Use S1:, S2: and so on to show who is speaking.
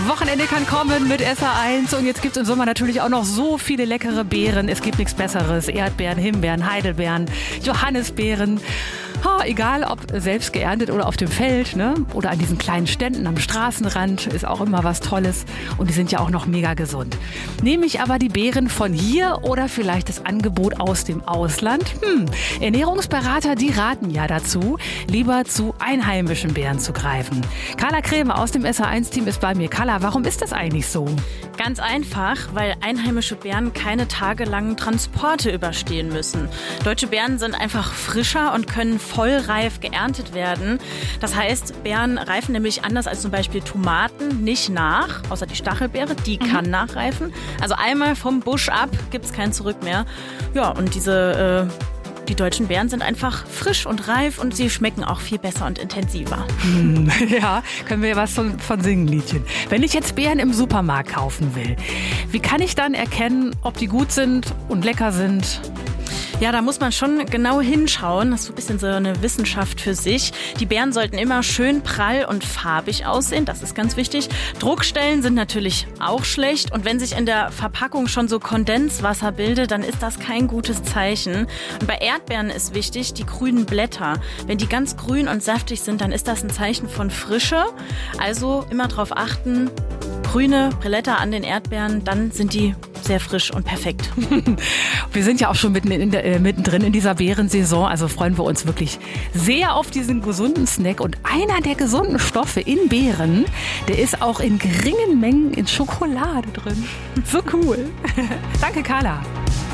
S1: Wochenende kann kommen mit SR1 und jetzt gibt es im Sommer natürlich auch noch so viele leckere Beeren. Es gibt nichts Besseres. Erdbeeren, Himbeeren, Heidelbeeren, Johannisbeeren. Egal, ob selbst geerntet oder auf dem Feld, ne? Oder an diesen kleinen Ständen am Straßenrand, ist auch immer was Tolles. Und die sind ja auch noch mega gesund. Nehme ich aber die Beeren von hier oder vielleicht das Angebot aus dem Ausland? Ernährungsberater, die raten ja dazu, lieber zu einheimischen Beeren zu greifen. Carla Krämer aus dem SR1-Team ist bei mir. Carla, warum ist das eigentlich so?
S2: Ganz einfach, weil einheimische Beeren keine tagelangen Transporte überstehen müssen. Deutsche Beeren sind einfach frischer und können vollreif geerntet werden. Das heißt, Beeren reifen nämlich anders als zum Beispiel Tomaten nicht nach, außer die Stachelbeere, die kann nachreifen. Also einmal vom Busch ab gibt's kein Zurück mehr. Ja, und die deutschen Beeren sind einfach frisch und reif und sie schmecken auch viel besser und intensiver.
S1: Ja, können wir ja was von singen, Liedchen. Wenn ich jetzt Beeren im Supermarkt kaufen will, wie kann ich dann erkennen, ob die gut sind und lecker sind?
S2: Ja, da muss man schon genau hinschauen. Das ist so ein bisschen so eine Wissenschaft für sich. Die Beeren sollten immer schön prall und farbig aussehen. Das ist ganz wichtig. Druckstellen sind natürlich auch schlecht. Und wenn sich in der Verpackung schon so Kondenswasser bildet, dann ist das kein gutes Zeichen. Und bei Erdbeeren ist wichtig, die grünen Blätter. Wenn die ganz grün und saftig sind, dann ist das ein Zeichen von Frische. Also immer darauf achten, grüne Blätter an den Erdbeeren, dann sind die sehr frisch und perfekt.
S1: Wir sind ja auch schon mittendrin in dieser Beerensaison, also freuen wir uns wirklich sehr auf diesen gesunden Snack. Und einer der gesunden Stoffe in Beeren, der ist auch in geringen Mengen in Schokolade drin. So cool. Danke, Carla.